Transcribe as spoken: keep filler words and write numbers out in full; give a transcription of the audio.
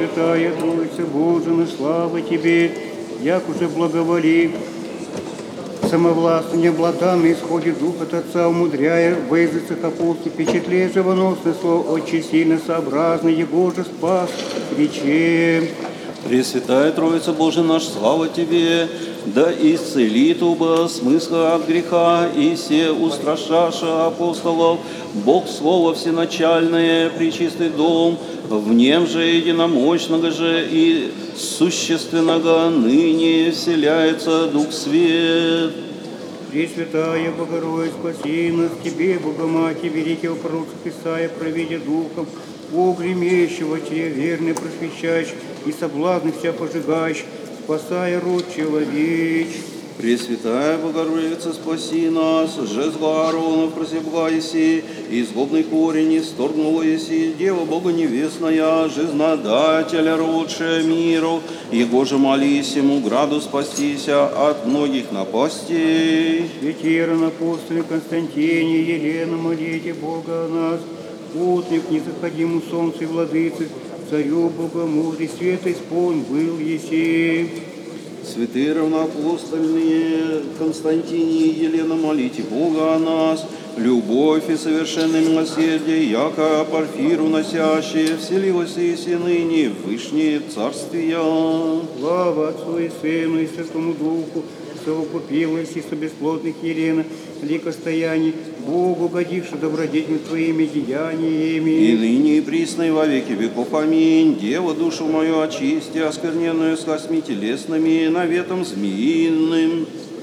Пресвятая Троица Божия, слава Тебе, як уже благоволи, самовластно, необладанно исходит Дух от Отца, умудряя в языцах апостол, впечатлее живоносное слово, очень сильно сообразно, Его же спас, рече. Пресвятая Троица Божия наш, слава Тебе, да исцелит уба смысла от греха и все устрашаша апостолов, Бог Слово всеначальное, пречистый дом, в нем же единомощного же и существенного ныне вселяется Дух Свет. Пресвятая Богородица, спаси нас, Тебе, Богоматерь, великого пророка Исаия, провидя Духом, огремещего Тебе, верный просвещающий и соблазны вся пожигающий, спасая род человечий. Пресвятая Богородица, спаси нас, же зла Ааронов просебла еси, и злобный корень исторгнула еси, Дева Бога невестная, жизнодателя родшая миру, Его же молись ему, граду спастися от многих напастей. Ветеран апостоле Константине, Елена, молите Бога о нас, путник незаходиму солнцу и владыцы, царю Бога мудрый, света исполн был еси. Святые равноапостольные Константине и Елена, молите Бога о нас, любовь и совершенное милосердие, яко Порфиру носящие, вселилось и ныне в вышнее царствия. Слава Отцу и Сыну и Святому Духу, совокупилась и со бесплотных Елена, ликостояний, Богу годивши добродетель Твоими деяниями. И ныне и присно и во веки веков. Аминь. Дева, душу мою очисти, оскверненную с косьми телесными, наветом змеиным.